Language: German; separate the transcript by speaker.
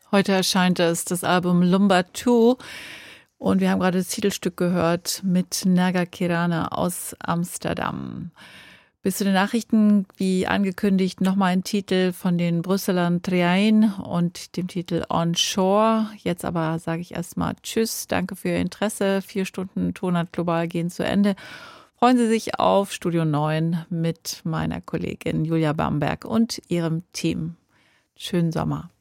Speaker 1: Heute erscheint das Album Lumba 2 und wir haben gerade das Titelstück gehört mit Nerga Kirana aus Amsterdam. Bis zu den Nachrichten, wie angekündigt, nochmal ein Titel von den Brüsselern Triain und dem Titel On Shore. Jetzt aber sage ich erstmal Tschüss, danke für Ihr Interesse. 4 Stunden Tonart Global gehen zu Ende. Freuen Sie sich auf Studio 9 mit meiner Kollegin Julia Bamberg und ihrem Team. Schönen Sommer.